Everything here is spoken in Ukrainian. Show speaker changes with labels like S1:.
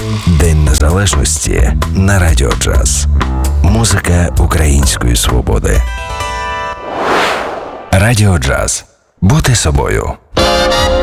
S1: День Незалежності на Радіо Джаз. Музика української свободи. Радіо Джаз. Бути собою.